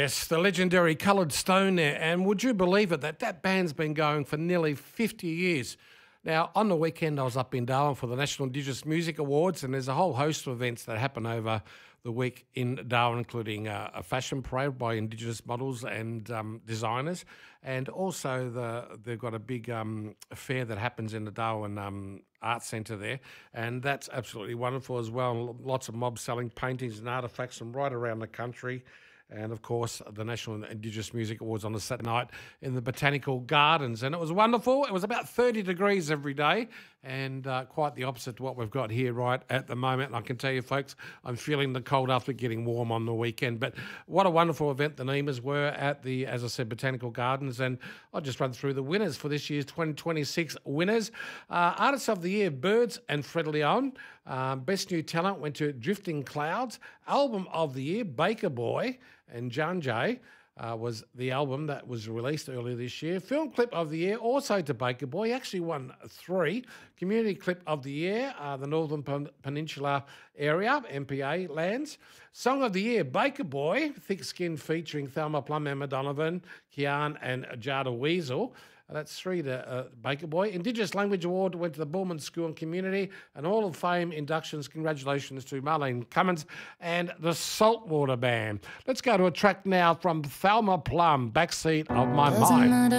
Yes, the legendary Coloured Stone there. And would you believe it, that band's been going for nearly 50 years. Now, on the weekend, I was up in Darwin for the National Indigenous Music Awards, and there's a whole host of events that happen over the week in Darwin, including a fashion parade by Indigenous models and designers. And also they've got a big fair that happens in the Darwin Arts Centre there, and that's absolutely wonderful as well. Lots of mobs selling paintings and artefacts from right around the country. And, of course, the National Indigenous Music Awards on a Saturday night in the Botanical Gardens. And it was wonderful. It was about 30 degrees every day and quite the opposite to what we've got here right at the moment. And I can tell you, folks, I'm feeling the cold after getting warm on the weekend. But what a wonderful event the Nemas were at the, as I said, Botanical Gardens. And I'll just run through the winners for this year's 2026 winners. Artists of the Year, Birds and Fred Leon. Best New Talent went to Drifting Clouds. Album of the Year, Baker Boy. And John Jay was the album that was released earlier this year. Film Clip of the Year, also to Baker Boy. He actually won 3. Community Clip of the Year, the Northern Peninsula area, MPA lands. Song of the Year, Baker Boy, Thick Skin featuring Thelma Plum, Emma Donovan, Kian and Jada Weasel. That's 3 to Baker Boy. Indigenous Language Award went to the Bullman School and Community. And Hall of Fame inductions, congratulations to Marlene Cummins and the Saltwater Band. Let's go to a track now from Thelma Plum, Backseat of My Mind.